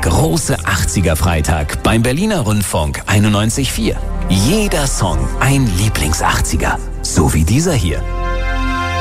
große 80er-Freitag beim Berliner Rundfunk 91.4. Jeder Song ein Lieblings-80er. So wie dieser hier.